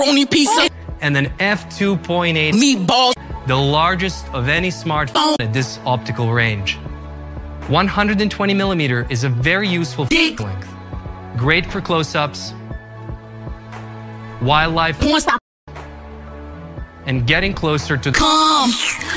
Only pizza. And then f2.8 Meatballs. the largest of any smartphone at this optical range. 120 millimeter is a very useful length. Great for close-ups, wildlife, and getting closer to Come.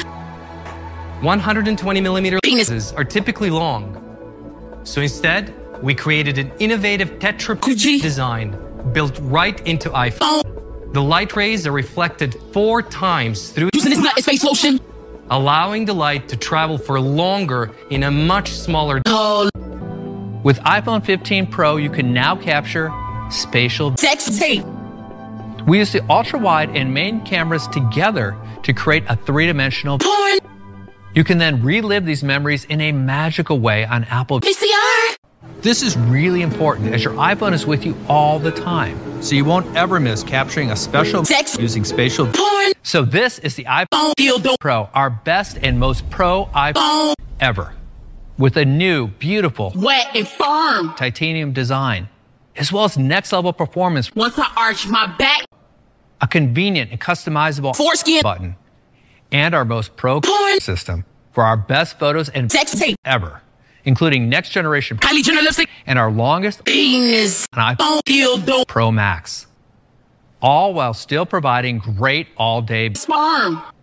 120 millimeter lenses are typically long. So instead, we created an innovative tetra design built right into iPhone. The light rays are reflected 4 times through Using this nut as face lotion. allowing the light to travel for longer in a much smaller. With iPhone 15 Pro, you can now capture spatial. Sex tape. We use the ultra-wide and main cameras together to create a 3-dimensional. Porn. You can then relive these memories in a magical way on Apple. VCR. This is really important as your iPhone is with you all the time, so you won't ever miss capturing a special Sex. using spatial. Porn. So this is the iPhone Dildo. Pro, our best and most pro iPhone ever, with a new, beautiful Wet and firm. titanium design, as well as next-level performance, Once I arch my back. a convenient and customizable Foreskin. button, and our most pro Porn. system for our best photos and Sex tape. ever, including next-generation Kylie Jenner lipstick. and our longest Penis. an iPhone Dildo. Pro Max, all while still providing great all-day. Sperm.